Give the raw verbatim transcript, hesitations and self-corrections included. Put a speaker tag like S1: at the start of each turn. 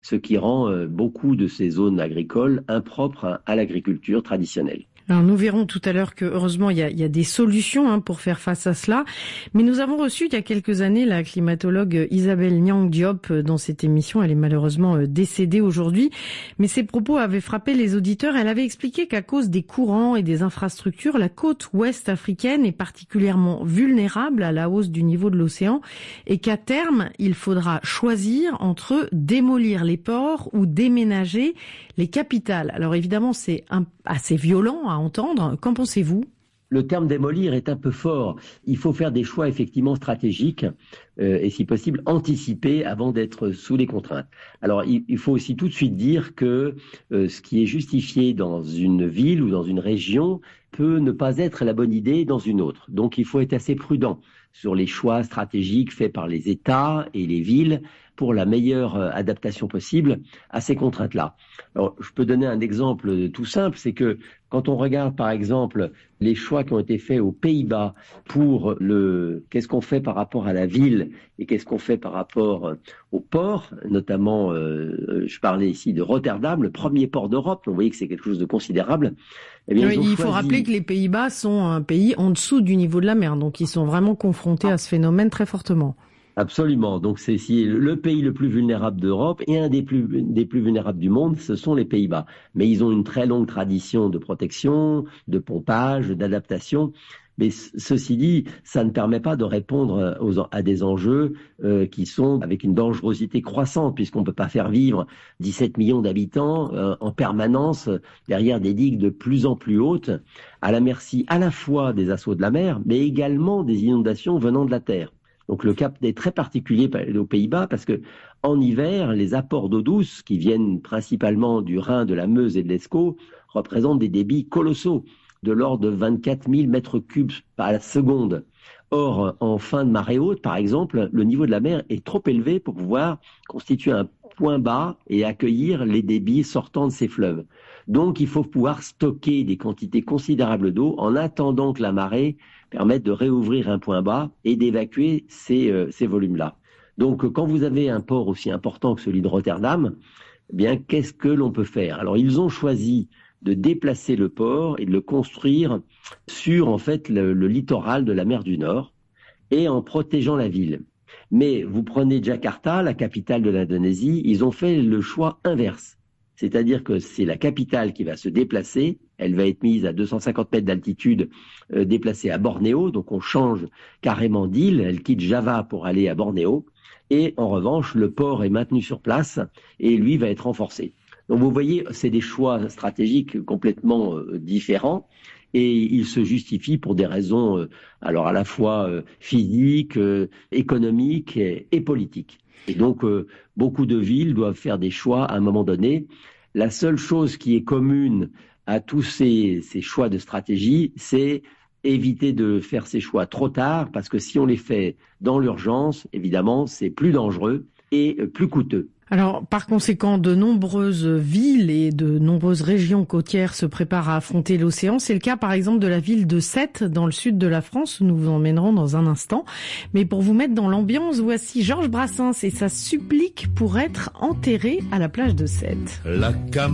S1: ce qui rend euh, beaucoup de ces zones agricoles impropres à, à l'agriculture traditionnelle.
S2: Alors nous verrons tout à l'heure que heureusement il y a, il y a des solutions hein, pour faire face à cela. Mais nous avons reçu il y a quelques années la climatologue Isabelle Niang Diop dans cette émission. Elle est malheureusement décédée aujourd'hui. Mais ses propos avaient frappé les auditeurs. Elle avait expliqué qu'à cause des courants et des infrastructures, la côte ouest africaine est particulièrement vulnérable à la hausse du niveau de l'océan et qu'à terme, il faudra choisir entre démolir les ports ou déménager les capitales. Alors évidemment, c'est un, assez violent à entendre. Qu'en pensez-vous ?
S1: Le terme démolir est un peu fort. Il faut faire des choix effectivement stratégiques euh, et si possible anticiper avant d'être sous les contraintes. Alors il, il faut aussi tout de suite dire que euh, ce qui est justifié dans une ville ou dans une région peut ne pas être la bonne idée dans une autre. Donc il faut être assez prudent sur les choix stratégiques faits par les États et les villes pour la meilleure adaptation possible à ces contraintes-là. Alors, je peux donner un exemple tout simple, c'est que quand on regarde par exemple les choix qui ont été faits aux Pays-Bas pour le qu'est-ce qu'on fait par rapport à la ville et qu'est-ce qu'on fait par rapport au port, notamment euh, je parlais ici de Rotterdam, le premier port d'Europe, vous voyez que c'est quelque chose de considérable.
S2: Eh bien, oui, il faut choisi... rappeler que les Pays-Bas sont un pays en dessous du niveau de la mer, donc ils sont vraiment confrontés à ce phénomène très fortement.
S1: Absolument. Donc c'est si le pays le plus vulnérable d'Europe et un des plus des plus vulnérables du monde, ce sont les Pays-Bas. Mais ils ont une très longue tradition de protection, de pompage, d'adaptation. Mais ceci dit, ça ne permet pas de répondre aux, à des enjeux euh, qui sont avec une dangerosité croissante, puisqu'on ne peut pas faire vivre dix-sept millions d'habitants euh, en permanence derrière des digues de plus en plus hautes, à la merci à la fois des assauts de la mer, mais également des inondations venant de la terre. Donc le cas est très particulier aux Pays-Bas parce que en hiver, les apports d'eau douce qui viennent principalement du Rhin, de la Meuse et de l'Escaut représentent des débits colossaux de l'ordre de vingt-quatre mille mètres cubes par seconde. Or, en fin de marée haute, par exemple, le niveau de la mer est trop élevé pour pouvoir constituer un point bas et accueillir les débits sortant de ces fleuves. Donc, il faut pouvoir stocker des quantités considérables d'eau en attendant que la marée permette de réouvrir un point bas et d'évacuer ces, euh, ces volumes-là. Donc, quand vous avez un port aussi important que celui de Rotterdam, eh bien, qu'est-ce que l'on peut faire ? Alors, ils ont choisi de déplacer le port et de le construire sur, en fait, le, le littoral de la mer du Nord et en protégeant la ville. Mais vous prenez Jakarta, la capitale de l'Indonésie, ils ont fait le choix inverse. C'est-à-dire que c'est la capitale qui va se déplacer, elle va être mise à deux cent cinquante mètres d'altitude, euh, déplacée à Bornéo, donc on change carrément d'île, elle quitte Java pour aller à Bornéo, et en revanche, le port est maintenu sur place et lui va être renforcé. Donc vous voyez, c'est des choix stratégiques complètement euh, différents et ils se justifient pour des raisons euh, alors à la fois euh, physiques, euh, économiques et, et politiques. Et donc, euh, beaucoup de villes doivent faire des choix à un moment donné. La seule chose qui est commune à tous ces, ces choix de stratégie, c'est éviter de faire ces choix trop tard, parce que si on les fait dans l'urgence, évidemment, c'est plus dangereux et plus coûteux.
S2: Alors, par conséquent, de nombreuses villes et de nombreuses régions côtières se préparent à affronter l'océan. C'est le cas, par exemple, de la ville de Sète, dans le sud de la France, où nous vous emmènerons dans un instant. Mais pour vous mettre dans l'ambiance, voici Georges Brassens et sa supplique pour être enterré à la plage de Sète. La cam-